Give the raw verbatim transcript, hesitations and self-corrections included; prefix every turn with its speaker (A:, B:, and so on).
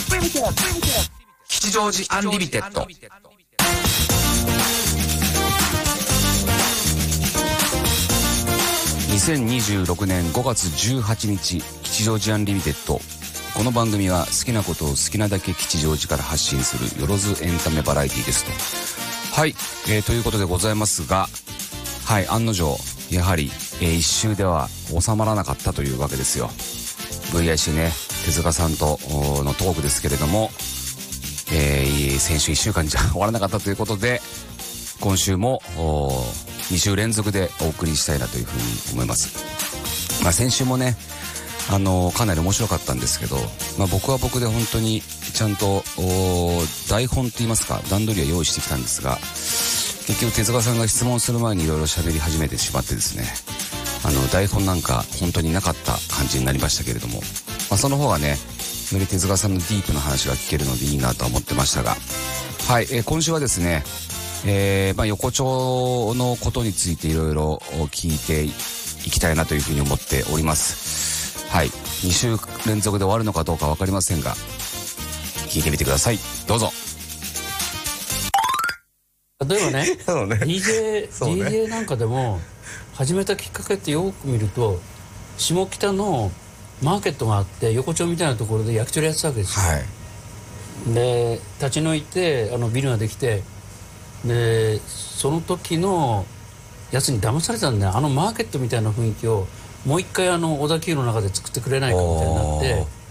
A: 吉祥寺アンリミテッド。にせんにじゅうろくねんごがつじゅうはちにち、吉祥寺アンリミテッド。この番組は好きなことを好きなだけ吉祥寺から発信するよろずエンタメバラエティですと。はい、えー、ということでございますが、はい、案の定やはり、えー、一周では収まらなかったというわけですよ。 ブイアイシー ね、手塚さんとのトークですけれども、えー、先週いっしゅうかんじゃ終わらなかったということで、今週もに週連続でお送りしたいなというふうに思います。まあ、先週もね、あのかなり面白かったんですけど、まあ、僕は僕で本当にちゃんと台本といいますか段取りは用意してきたんですが、結局手塚さんが質問する前にいろいろ喋り始めてしまってですね、あの台本なんか本当になかった感じになりましたけれども、まあ、その方がねより手塚さんのディープな話が聞けるのでいいなとは思ってましたが、はい、えー、今週はですね、えーまあ、横丁のことについていろいろ聞いていきたいなというふうに思っております。はい、に週連続で終わるのかどうか分かりませんが、聞いてみてください。どうぞ。
B: 例えばね
C: そうね
B: ディージェー、
C: そうね
B: ディージェー なんかでも始めたきっかけってよく見ると、下北のマーケットがあって横丁みたいなところで焼き鳥やってたわけですよ、
C: はい、
B: で立ち退いてあのビルができて、でその時のやつに騙されたんだよ。あのマーケットみたいな雰囲気をもう一回あの小田急の中で作ってくれないかみたいになって、